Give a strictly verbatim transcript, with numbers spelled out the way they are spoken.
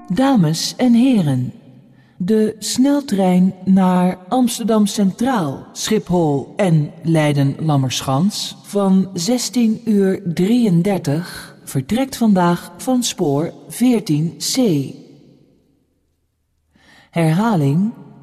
Dames en heren, de sneltrein naar Amsterdam Centraal, Schiphol en Leiden-Lammerschans van zestien uur drieëndertig vertrekt vandaag van spoor veertien C. Herhaling,